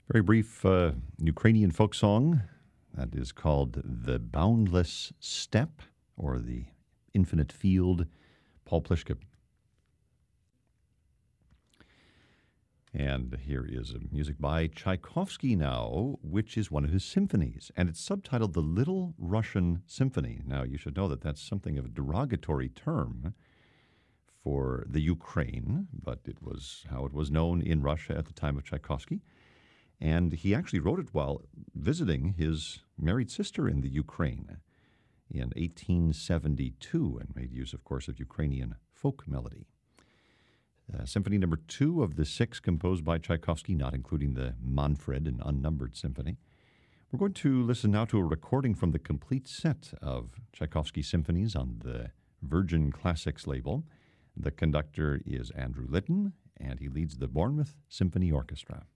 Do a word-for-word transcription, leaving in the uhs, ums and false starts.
Very brief uh, Ukrainian folk song that is called The Boundless Steppe, or The Infinite Field, Paul Plishka. And here is a music by Tchaikovsky now, which is one of his symphonies, and it's subtitled The Little Russian Symphony. Now, you should know that that's something of a derogatory term for the Ukraine, but it was how it was known in Russia at the time of Tchaikovsky. And he actually wrote it while visiting his married sister in the Ukraine in eighteen seventy-two, and made use, of course, of Ukrainian folk melody. Uh, Symphony number two of the six composed by Tchaikovsky, not including the Manfred and Unnumbered Symphony. We're going to listen now to a recording from the complete set of Tchaikovsky symphonies on the Virgin Classics label. The conductor is Andrew Litton, and he leads the Bournemouth Symphony Orchestra.